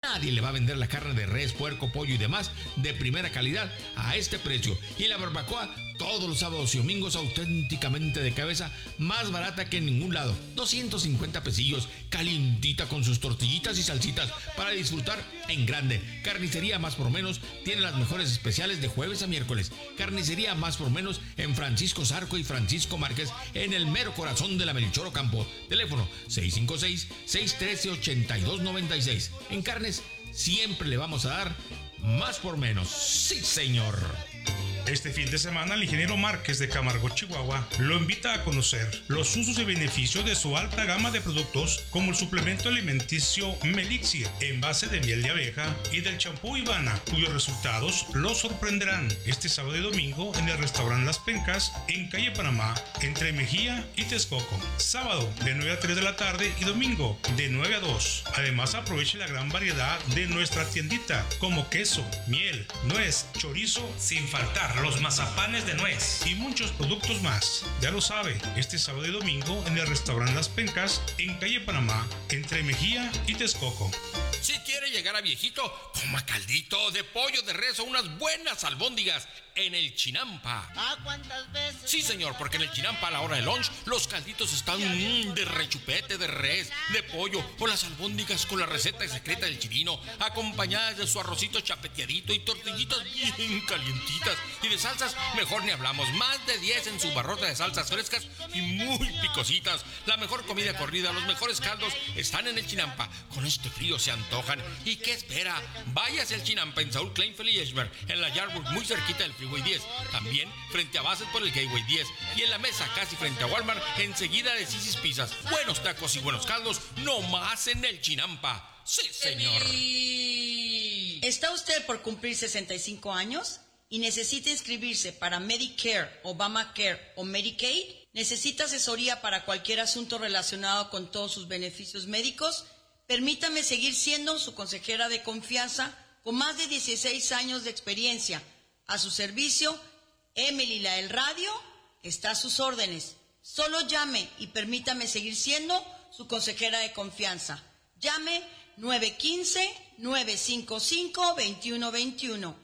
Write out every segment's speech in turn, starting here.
Nadie le va a vender la carne de res, puerco, pollo y demás de primera calidad a este precio. Y la barbacoa todos los sábados y domingos auténticamente de cabeza, más barata que en ningún lado. 250 pesillos, calientita con sus tortillitas y salsitas para disfrutar en grande. Carnicería Más por Menos tiene las mejores especiales de jueves a miércoles. Carnicería Más por Menos en Francisco Zarco y Francisco Márquez, en el mero corazón de la Melchor Ocampo. Teléfono 656-613-8296. En carnes siempre le vamos a dar más por menos. Sí, señor. Este fin de semana, el ingeniero Márquez de Camargo, Chihuahua, lo invita a conocer los usos y beneficios de su alta gama de productos, como el suplemento alimenticio Melixir, en base de miel de abeja, y del champú Ivana, cuyos resultados lo sorprenderán este sábado y domingo en el restaurante Las Pencas, en calle Panamá, entre Mejía y Texcoco. Sábado de 9 a 3 de la tarde y domingo de 9 a 2. Además, aproveche la gran variedad de nuestra tiendita, como queso, miel, nuez, chorizo, sin faltar los mazapanes de nuez y muchos productos más. Ya lo sabe, este sábado y domingo en el restaurante Las Pencas, en calle Panamá, entre Mejía y Texcoco. Si quiere llegar a viejito, coma caldito de pollo de res o unas buenas albóndigas en el Chinampa. ¿Ah, cuántas veces? Sí, señor, porque en el Chinampa a la hora de lunch los calditos están de rechupete, de res, de pollo o las albóndigas con la receta secreta del chilino, acompañadas de su arrocito chapeteadito y tortillitas bien calientitas. Y de salsas, mejor ni hablamos. Más de 10 en su barrota de salsas frescas y muy picositas. La mejor comida corrida, los mejores caldos están en el Chinampa. Con este frío se antojan. ¿Y qué espera? Váyase al Chinampa en Saúl Kleinfeld y Eschberg, en la Yardburg, muy cerquita del Freeway 10. También frente a Bassett por el Gateway 10. Y en la mesa, casi frente a Walmart, enseguida de Sisi's Pizzas. Buenos tacos y buenos caldos, no más en el Chinampa. Sí, señor. ¿Está usted por cumplir 65 años? ¿Y necesita inscribirse para Medicare, Obamacare o Medicaid? ¿Necesita asesoría para cualquier asunto relacionado con todos sus beneficios médicos? Permítame seguir siendo su consejera de confianza con más de 16 años de experiencia. A su servicio, Emily la del radio está a sus órdenes. Solo llame y permítame seguir siendo su consejera de confianza. Llame 915-955-2121.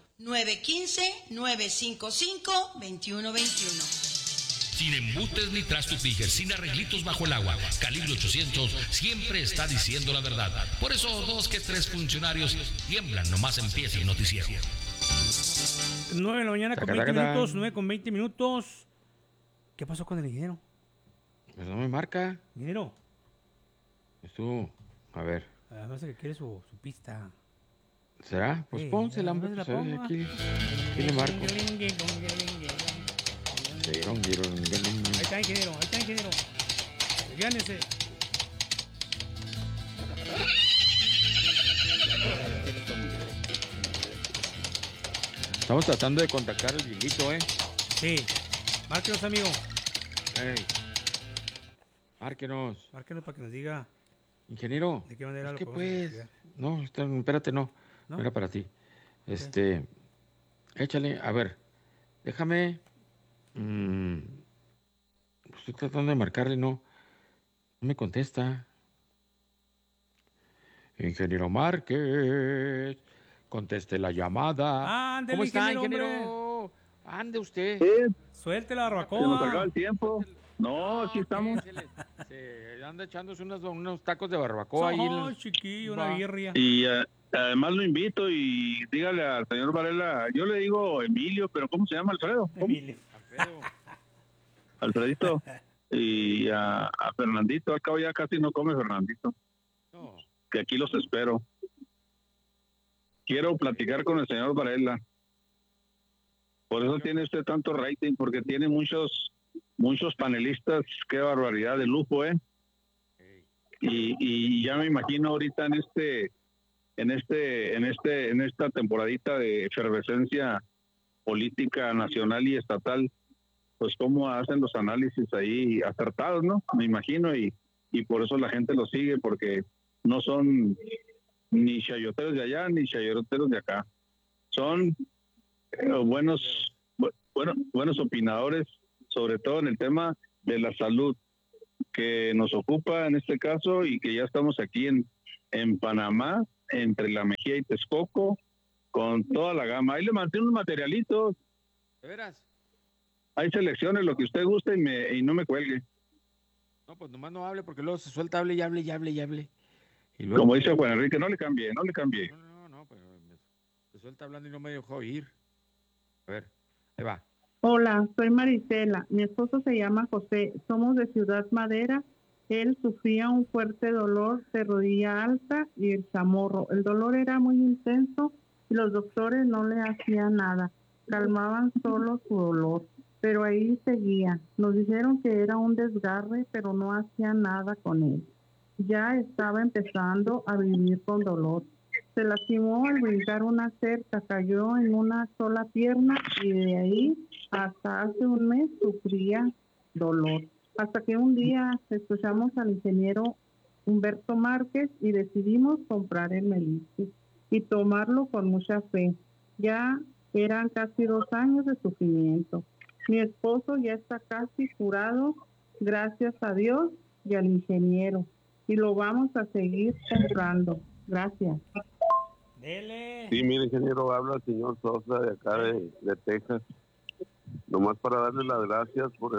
915-955-2121. Sin embustes ni trastos Tiger, sin arreglitos bajo el agua. Calibre 800 siempre está diciendo la verdad. Por eso 2 que 3 funcionarios tiemblan nomás empieza el noticiero. 9 de la mañana con 20 minutos, 9 con 20 minutos. ¿Qué pasó con el ingeniero? Pues no me marca. Ingeniero. Estuvo, a ver. Además de que quiere su pista. ¿Será? Pues pónsela, hombre. Pues, aquí le marco. Ahí está, ingeniero. Gánese. Estamos tratando de contactar al viejito, Sí. Márquenos, amigo. Hey. Márquenos para que nos diga. Ingeniero. ¿De qué manera es lo que podemos pues. No, espérate, no. No era para ti. Okay. Échale, a ver. Déjame. Estoy tratando de marcarle, no me contesta. Ingeniero Márquez, conteste la llamada. Ándale, ¿cómo está, ingeniero? Ande usted. Sí. Suelte la barbacoa. Se nos acaba el tiempo. No, aquí estamos. Se anda echándose unos tacos de barbacoa ahí. Chiquillo, una birria. Y además lo invito y dígale al señor Varela, yo le digo Emilio, pero ¿cómo se llama Alfredo? Emilio. Alfredito. Y a Fernandito, al cabo ya casi no come Fernandito. No. Que aquí los espero. Quiero platicar con el señor Varela. Por eso tiene usted tanto rating, porque tiene muchos panelistas. Qué barbaridad, de lujo, y ya me imagino ahorita en esta temporadita de efervescencia política nacional y estatal, pues cómo hacen los análisis ahí acertados, ¿no? Me imagino, y por eso la gente lo sigue, porque no son ni chayoteros de allá ni chayoteros de acá. Son buenos opinadores, sobre todo en el tema de la salud que nos ocupa en este caso, y que ya estamos aquí en Panamá entre La Mejía y Texcoco, con toda la gama. Ahí le mandé unos materialitos. ¿De veras? Hay selecciones, lo que usted guste y no me cuelgue. No, pues nomás no hable porque luego se suelta, hable y hable y hable y hable. Y luego, Como dice Juan Enrique, no le cambie. No, pero se suelta hablando y no me dejó oír. A ver, ahí va. Hola, soy Marisela. Mi esposo se llama José. Somos de Ciudad Madera. Él sufría un fuerte dolor de rodilla alta y el chamorro. El dolor era muy intenso y los doctores no le hacían nada. Calmaban solo su dolor, pero ahí seguía. Nos dijeron que era un desgarre, pero no hacían nada con él. Ya estaba empezando a vivir con dolor. Se lastimó al brincar una cerca, cayó en una sola pierna y de ahí hasta hace un mes sufría dolor. Hasta que un día escuchamos al ingeniero Humberto Márquez y decidimos comprar el Melixir y tomarlo con mucha fe. Ya eran casi 2 años de sufrimiento. Mi esposo ya está casi curado, gracias a Dios y al ingeniero. Y lo vamos a seguir comprando. Gracias. Dele. Sí, mire, ingeniero, habla el señor Sosa de acá de Texas. Nomás para darle las gracias por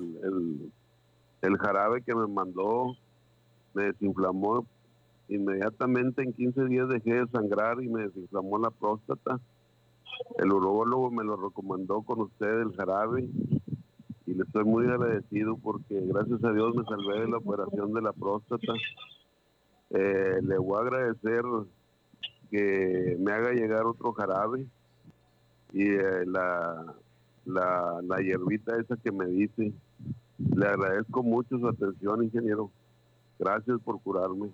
el jarabe que me mandó. Me desinflamó inmediatamente. En 15 días dejé de sangrar y me desinflamó la próstata. El urólogo me lo recomendó con usted, el jarabe, y le estoy muy agradecido porque gracias a Dios me salvé de la operación de la próstata. Le voy a agradecer que me haga llegar otro jarabe y la hierbita esa que me dice. Le agradezco mucho su atención, ingeniero. Gracias por curarme.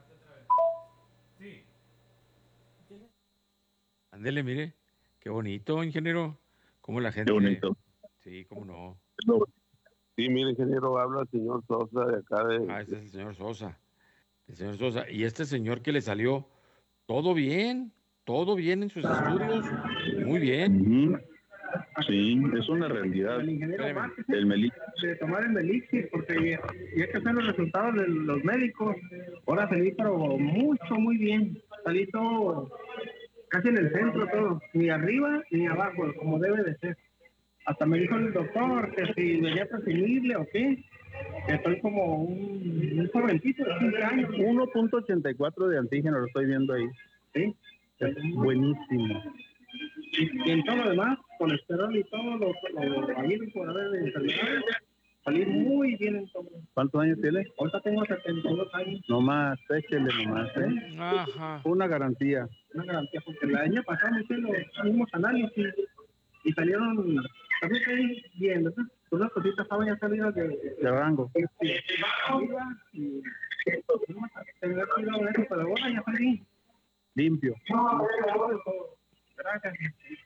Ándele, mire. Qué bonito, ingeniero. Cómo la gente... Qué bonito. Sí, cómo no. Sí, mire, ingeniero, habla el señor Sosa de acá de... Este es el señor Sosa. El señor Sosa. Y este señor que le salió todo bien en sus estudios. Muy bien. Uh-huh. Sí, es una realidad. El ingeniero Márquez, el Melixir. de tomar el Melixir, porque ya que están los resultados de los médicos, ahora salí pero muy bien. Salí todo, casi en el centro todo, ni arriba ni abajo, como debe de ser. Hasta me dijo el doctor que si venía presumirle o qué, que estoy como un jovencito de 15 años. 1.84 de antígeno lo estoy viendo ahí. Sí. Es buenísimo. Y en todo lo demás, colesterol y todo lo ahí por haber de enfermedades, salí muy bien en todo. ¿Cuántos años tiene? Ahorita tengo 72 años. No más, échele nomás, ¿eh? Ajá. Una garantía. Una garantía, porque el año pasado me hice los mismos análisis y salieron, también estoy bien, ¿verdad? Unas cositas estaban ya salidas de rango. Y tener cuidado de eso, pero ahora ya salí. Limpio. Gracias.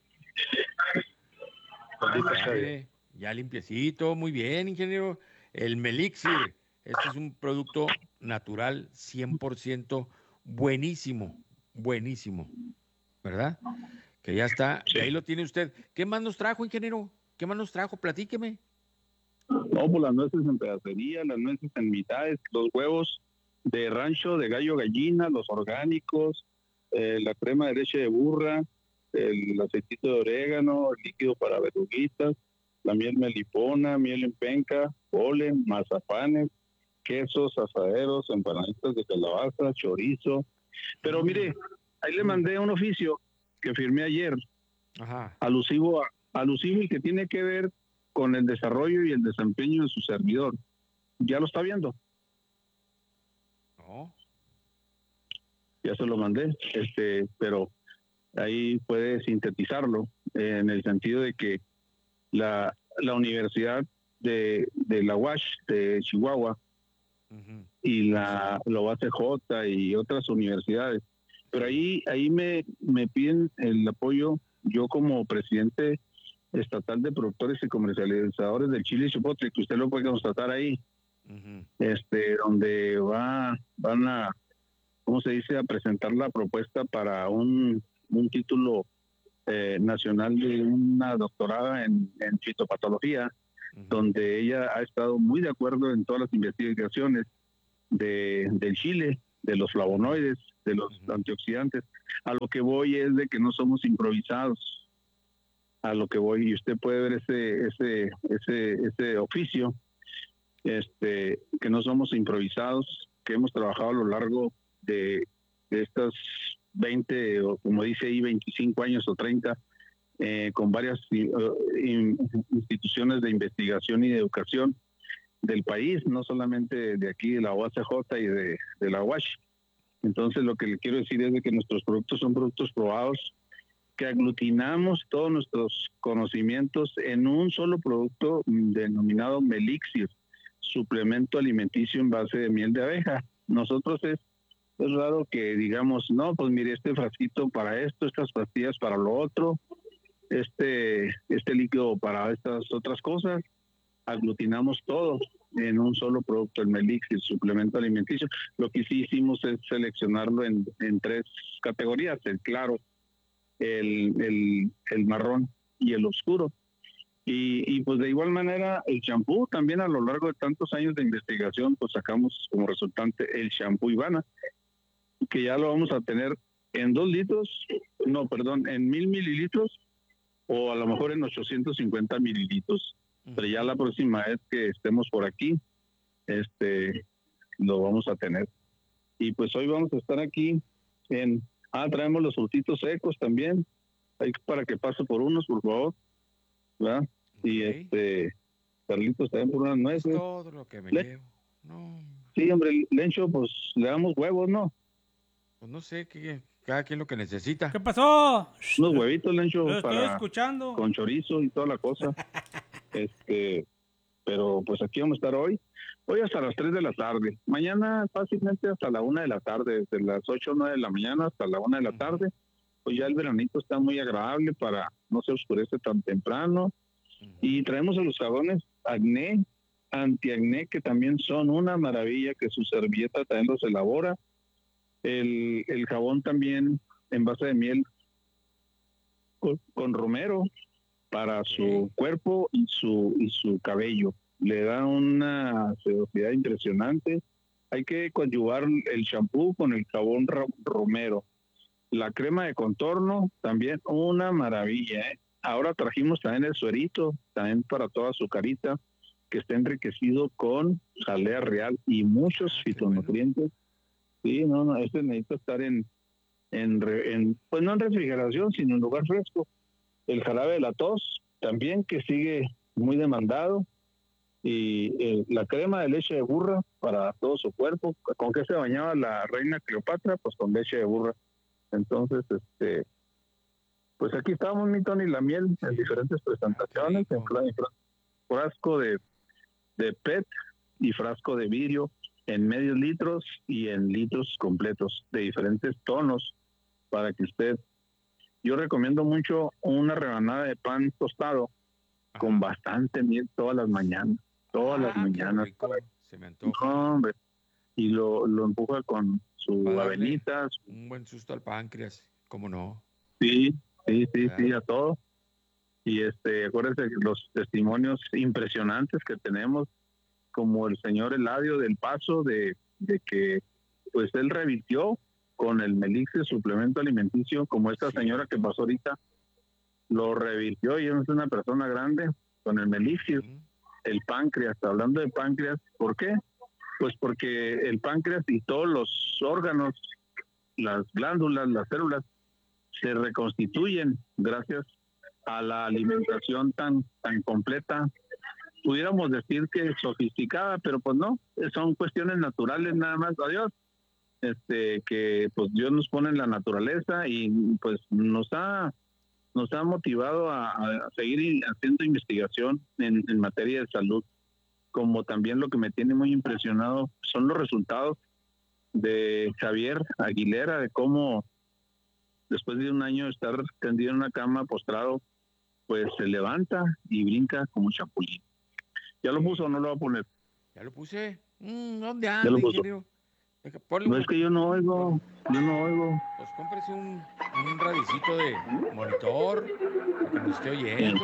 Ya limpiecito, muy bien, ingeniero. El Melixir, este es un producto natural 100% buenísimo, ¿verdad? Que ya está, sí. Ahí lo tiene usted. ¿Qué más nos trajo, ingeniero? ¿Qué más nos trajo? Platíqueme. No, pues las nueces en pedacería, las nueces en mitades, los huevos de rancho, de gallo, gallina, los orgánicos, la crema de leche de burra, el aceitito de orégano, el líquido para verduguitas, la miel melipona, miel en penca, polen, mazapanes, quesos, asaderos, empanaditas de calabaza, chorizo. Pero mire, ahí le mandé un oficio que firmé ayer, ajá, alusivo y que tiene que ver con el desarrollo y el desempeño de su servidor. ¿Ya lo está viendo? No. Ya se lo mandé, pero ahí puede sintetizarlo en el sentido de que la Universidad de la UASH de Chihuahua uh-huh. y la UACJ y otras universidades, pero ahí me piden el apoyo. Yo como presidente estatal de productores y comercializadores del chile chipotle, que usted lo puede constatar ahí, uh-huh. Donde van a, ¿cómo se dice?, a presentar la propuesta para un título nacional de una doctorada en fitopatología, uh-huh. donde ella ha estado muy de acuerdo en todas las investigaciones del chile, de los flavonoides, de los antioxidantes. A lo que voy es de que no somos improvisados. A lo que voy, y usted puede ver ese oficio, que no somos improvisados, que hemos trabajado a lo largo de estas 20, o como dice ahí, 25 años o 30, con varias instituciones de investigación y de educación del país, no solamente de aquí, de la UACJ y de la UASH. Entonces, lo que le quiero decir es de que nuestros productos son productos probados, que aglutinamos todos nuestros conocimientos en un solo producto denominado Melixir, suplemento alimenticio en base de miel de abeja. Nosotros es raro que digamos, no, pues mire, este frasquito para esto, estas pastillas para lo otro, este líquido para estas otras cosas. Aglutinamos todo en un solo producto, el Melixir, suplemento alimenticio. Lo que sí hicimos es seleccionarlo en 3 categorías: el claro, el marrón y el oscuro. Y pues de igual manera el champú también, a lo largo de tantos años de investigación, pues sacamos como resultante el champú Ivana, que ya lo vamos a tener en 1000 mililitros, o a lo mejor en 850 mililitros. Pero ya la próxima vez que estemos por aquí, lo vamos a tener. Y pues hoy vamos a estar aquí traemos los frutitos secos también, ahí para que pase por unos, por favor, ¿verdad? Y Carlitos también por unas nueces. Todo lo que me llevo. No. Sí, hombre, Lencho, pues le damos huevos, ¿no? Pues no sé, cada quien lo que necesita. ¿Qué pasó? Unos huevitos, Lencho, Lo estoy escuchando. Con chorizo y toda la cosa. Pero pues aquí vamos a estar hoy hasta las 3 de la tarde. Mañana fácilmente hasta la 1 de la tarde, desde las 8 o 9 de la mañana hasta la 1 de la tarde. Pues ya el veranito está muy agradable, para no se oscurece tan temprano. Y traemos a los jabones acné, antiacné, que también son una maravilla, que su servilleta también los elabora. El jabón también en base de miel con romero para su cuerpo y su cabello. Le da una sedosidad impresionante. Hay que coadyuvar el champú con el jabón romero. La crema de contorno también una maravilla, ¿eh? Ahora trajimos también el suerito, también para toda su carita, que está enriquecido con jalea real y muchos fitonutrientes. Sí, no, necesita estar pues no en refrigeración, sino en lugar fresco. El jarabe de la tos también, que sigue muy demandado. Y la crema de leche de burra para todo su cuerpo. ¿Con qué se bañaba la reina Cleopatra? Pues con leche de burra. Entonces, pues aquí estamos, mi Tony, la miel en diferentes presentaciones, en frasco de PET y frasco de vidrio, en medios litros y en litros completos, de diferentes tonos, para que yo recomiendo mucho una rebanada de pan tostado con bastante miel todas las mañanas. Se me antoja. No, hombre. Y lo empuja con su avenita. Un buen susto al páncreas, ¿cómo no? Sí, a todo. Y acuérdense que los testimonios impresionantes que tenemos, como el señor Eladio del Paso, de que pues él revirtió con el Melixir suplemento alimenticio, como esta señora que pasó ahorita, lo revirtió, y es una persona grande con el Melixir. El páncreas, hablando de páncreas, ¿por qué? Pues porque el páncreas y todos los órganos, las glándulas, las células, se reconstituyen gracias a la alimentación tan completa, pudiéramos decir que sofisticada, pero pues no, son cuestiones naturales nada más. Adiós. Que pues Dios nos pone en la naturaleza, y pues nos ha motivado a seguir haciendo investigación en materia de salud. Como también lo que me tiene muy impresionado son los resultados de Javier Aguilera, de cómo después de un año de estar tendido en una cama, postrado, pues se levanta y brinca como chapulín. ¿Ya lo puso o no lo va a poner? Ya lo puse. ¿Dónde anda, ¿Ya lo puso? ingeniero? No, es que yo no oigo. Pues cómprese un radicito de monitor para que nos esté oyendo.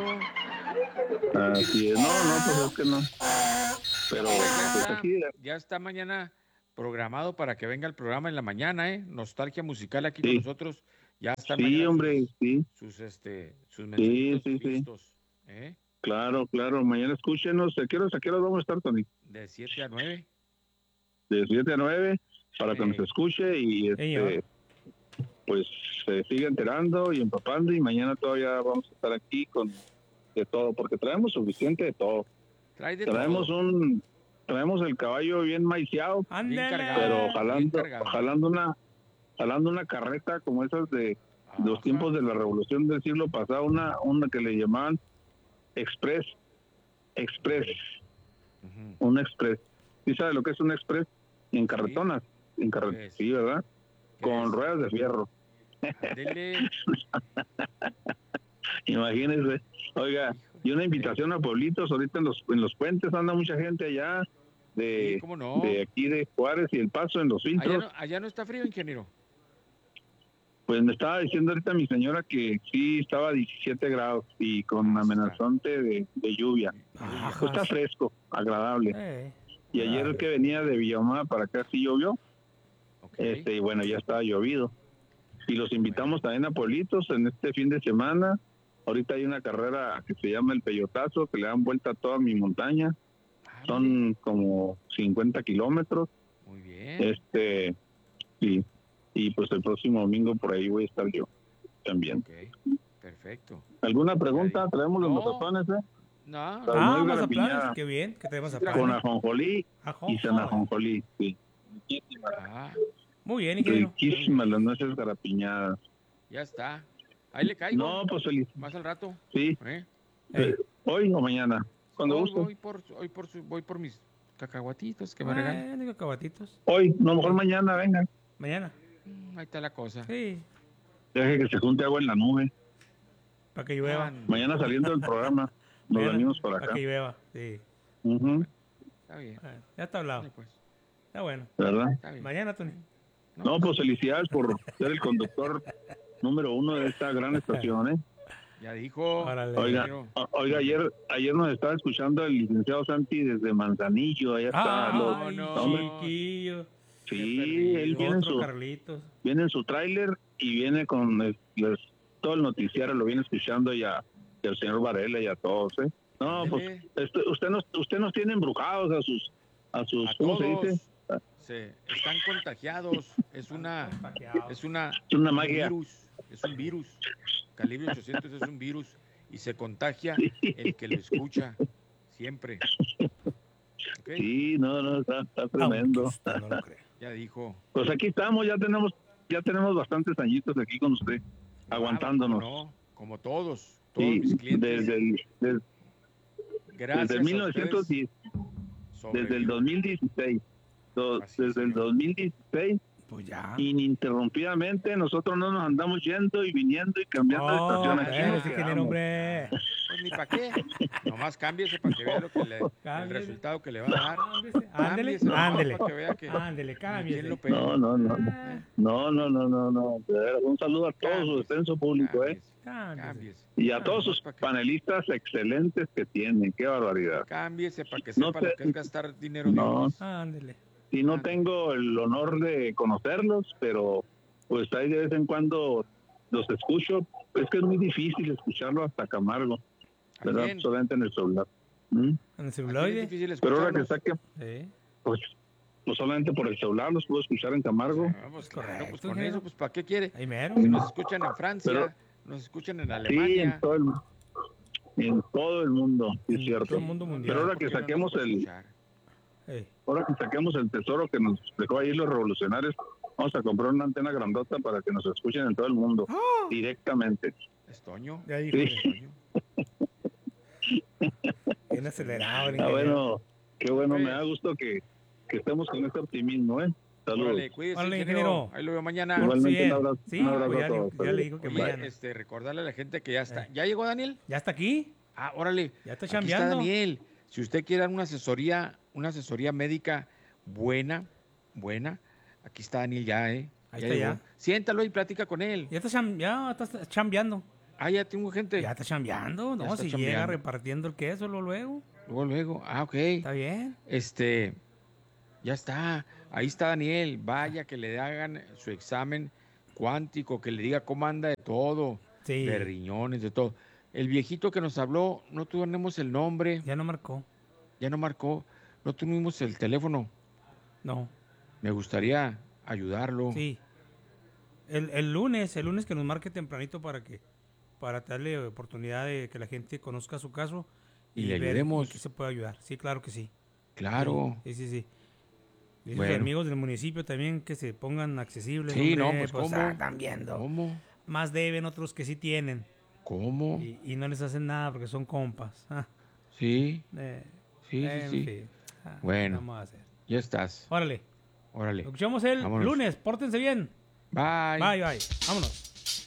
Así es. No, pues es que no. Pero Pues pues aquí ya está mañana programado para que venga el programa en la mañana, ¿eh? Nostalgia musical aquí con Sí. nosotros. Ya están Sí, mañana hombre, sí. sus Sí, mensajitos sí, sí. listos, ¿eh? Claro, claro. Mañana escúchenos. ¿A qué horas vamos a estar, Tony? De 7 a 9. De 7 a 9, para que nos escuche y pues se siga enterando y empapando, y mañana todavía vamos a estar aquí con de todo, porque traemos suficiente de todo. Trae de Traemos todo. traemos el caballo bien maiciado, Bien cargado, pero bien cargado. jalando una carreta como esas de los tiempos de la revolución del siglo pasado, una que le llamaban express, un express. ¿Sí sabe lo que es un express? En carretonas, sí, ¿verdad? Con ruedas de fierro. Dele. Imagínese. Oiga, y una invitación a pueblitos, ahorita en los puentes anda mucha gente allá de, ¿Cómo no? de aquí de Juárez y El Paso, en los filtros. Allá no está frío, ingeniero. Pues me estaba diciendo ahorita mi señora que sí estaba a 17 grados y con amenazante de lluvia. Pues está fresco, agradable. Y ayer que venía de Villamada para acá sí llovió. Y bueno, ya estaba llovido. Y los invitamos también a pueblitos en este fin de semana. Ahorita hay una carrera que se llama el Peyotazo, que le dan vuelta a toda mi montaña. Son como 50 kilómetros. Muy bien. Sí. Y pues el próximo domingo por ahí voy a estar yo también. Perfecto. ¿Alguna pregunta? Traemos los mazapanes, No. Mazapanes, qué bien, que tenemos mazapanes. Con ajonjolí y sin ajonjolí, sí. Muy bien, ingeniero. Riquísimas las nueces garapiñadas. Ya está. Ahí le caigo. No, pues feliz. Más al rato. Sí. ¿Hoy o mañana? Cuando guste. Voy por mis cacahuatitos que me regalan. Cacahuatitos. Hoy, no, mejor mañana, venga. Mañana. Ahí está la cosa. Sí. Deje que se junte agua en la nube. Para que llueva. Mañana saliendo del programa, nos venimos por acá. Para que llueva, sí. Está bien. Ya está hablado. Pues. Está bueno. ¿Verdad? Está bien. Mañana, Tony. No, pues felicidades por ser el conductor número 1 de esta gran estación, ¿eh? Ya dijo. Oiga, ayer nos estaba escuchando el licenciado Santi desde Manzanillo, allá está. Chiquillo. Sí, él viene en su tráiler y viene con todo el noticiario, lo viene escuchando y al señor Varela y a todos, ¿eh? No, pues usted nos tiene embrujados a sus ¿cómo se dice? Están contagiados. Es una magia. Es un virus. Calibre 800 es un virus y se contagia el que lo escucha siempre. ¿Okay? Sí, no, está tremendo. No lo creo. Ya dijo. Pues aquí estamos, ya tenemos bastantes añitos aquí con usted, aguantándonos. No, como todos mis clientes. Desde 1910, desde el 2016. Desde el 2016, pues ya. Ininterrumpidamente, nosotros no nos andamos yendo y viniendo y cambiando de estación aquí. Pues ni para qué. Nomás cámbiese para que vea el resultado que le va a dar. Ándele. Para que vea que cámbiese. No. Un saludo a todo su extenso público, Cámbiese. Y a todos sus panelistas excelentes que tienen. Qué barbaridad. Cámbiese para que sepa lo que es gastar dinero de Dios. Ándele. Y no tengo el honor de conocerlos, pero pues ahí de vez en cuando los escucho. Es que es muy difícil escucharlo hasta Camargo, ¿verdad? Solamente en el celular. ¿En el celular? Pero ahora que saque, pues solamente por el celular los puedo escuchar en Camargo. Pues correcto, pues con eso, pues ¿para qué quiere? Ahí mero. Nos escuchan en Francia, nos escuchan en Alemania. Sí, en todo el mundo, es cierto. Todo el mundo mundial. Pero ahora que saquemos el tesoro que nos dejó ahí los revolucionarios, vamos a comprar una antena grandota para que nos escuchen en todo el mundo, directamente. ¿Estoño? Ya dijo. Bien acelerado. Bueno, qué bueno, me da gusto que estemos con este optimismo, ¿eh? Saludos. Órale, cuídese, ingeniero. Ahí lo veo mañana. Igualmente, un abrazo. Sí, un abrazo pues a todos. ya le digo que mañana. Recordarle a la gente que ya está. ¿Ya llegó Daniel? ¿Ya está aquí? Ah, órale. Ya está Aquí chambeando. está Daniel. Si usted quiere dar una asesoría médica buena, aquí está Daniel ya, Ahí ya está llegó. ya. Siéntalo y platica con él. Ya está chambeando. Ah, ya tengo gente. Ya está chambeando. No, está si chambeando. llega repartiendo el queso luego. Luego. Ah, ok. Está bien. Ya está. Ahí está Daniel, vaya que le hagan su examen cuántico, que le diga cómo anda de todo, Sí. de riñones, de todo. El viejito que nos habló, no tenemos el nombre. Ya no marcó. No tuvimos el teléfono. No. Me gustaría ayudarlo. Sí. El lunes que nos marque tempranito para darle oportunidad de que la gente conozca su caso Y le ver ayudemos. en qué se puede ayudar. Sí, claro que sí. Claro. Sí. Y sus Bueno. amigos del municipio también que se pongan accesibles. Sí, hombre, no, pues ¿cómo? están viendo. ¿Cómo? Más deben otros que sí tienen. ¿Cómo? Y no les hacen nada porque son compas. Sí. Sí. En fin. Bueno. ¿Qué vamos a hacer? Ya estás. Órale. Órale. Lo escuchamos el Vámonos. lunes. Pórtense bien. Bye. Bye. Vámonos.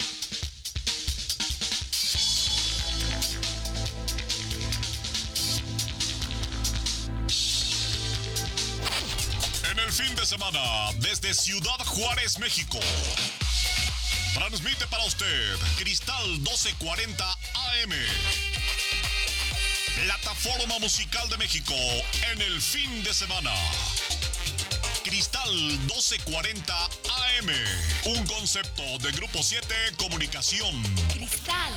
En el fin de semana, desde Ciudad Juárez, México, transmite para usted Cristal 1240 AM, plataforma musical de México en el fin de semana. Cristal 1240 AM, un concepto de Grupo 7 Comunicación. Cristal.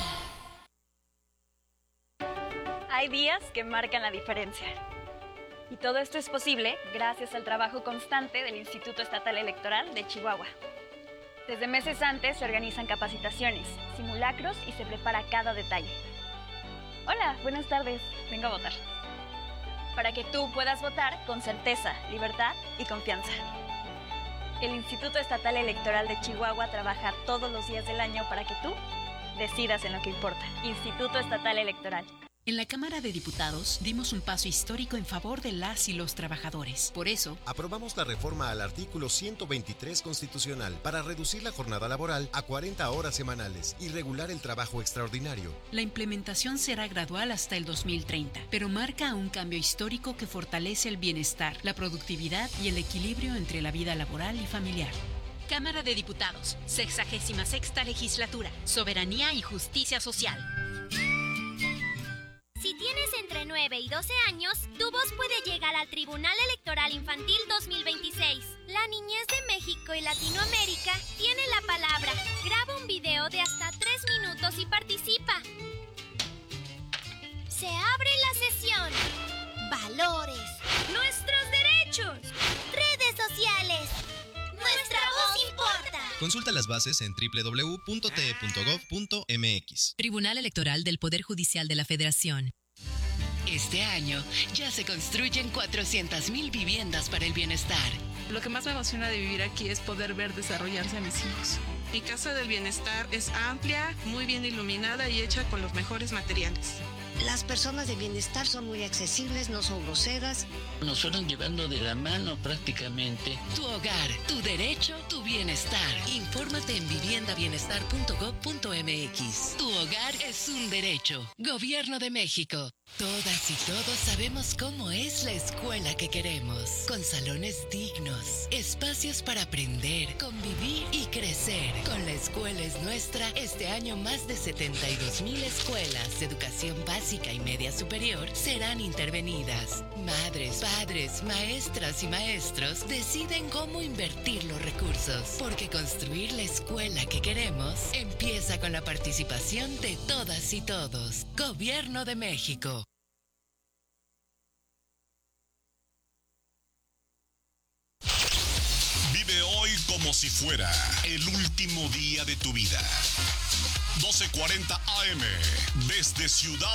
Hay días que marcan la diferencia. Y todo esto es posible gracias al trabajo constante del Instituto Estatal Electoral de Chihuahua. Desde meses antes se organizan capacitaciones, simulacros y se prepara cada detalle. Hola, buenas tardes. Vengo a votar. Para que tú puedas votar con certeza, libertad y confianza. El Instituto Estatal Electoral de Chihuahua trabaja todos los días del año para que tú decidas en lo que importa. Instituto Estatal Electoral. En la Cámara de Diputados dimos un paso histórico en favor de las y los trabajadores. Por eso, aprobamos la reforma al artículo 123 constitucional para reducir la jornada laboral a 40 horas semanales y regular el trabajo extraordinario. la implementación será gradual hasta el 2030, pero marca un cambio histórico que fortalece el bienestar, la productividad y el equilibrio entre la vida laboral y familiar. Cámara de Diputados, 66ª Legislatura, Soberanía y Justicia Social. Si tienes entre 9 y 12 años, tu voz puede llegar al Tribunal Electoral Infantil 2026. La niñez de México y Latinoamérica tiene la palabra. Graba un video de hasta 3 minutos y participa. Se abre la sesión. Valores. Nuestros derechos. Redes sociales. Nuestra voz importa. Consulta las bases en www.te.gov.mx. Tribunal Electoral del Poder Judicial de la Federación. Este año ya se construyen 400,000 viviendas para el bienestar. Lo que más me emociona de vivir aquí es poder ver desarrollarse a mis hijos. Mi Casa del Bienestar es amplia, muy bien iluminada y hecha con los mejores materiales. Las personas de bienestar son muy accesibles, no son groseras. Nos fueron llevando de la mano prácticamente. Tu hogar, tu derecho, tu bienestar. Infórmate en viviendabienestar.gov.mx. Tu hogar es un derecho. Gobierno de México. Todas y todos sabemos cómo es la escuela que queremos. Con salones dignos, espacios para aprender, convivir y crecer. Con La Escuela es Nuestra, este año más de 72,000 escuelas de educación básica y media superior serán intervenidas. Madres, padres, maestras y maestros deciden cómo invertir los recursos, porque construir la escuela que queremos empieza con la participación de todas y todos. Gobierno de México. Vive hoy como si fuera el último día de tu vida. 1240 AM, desde Ciudad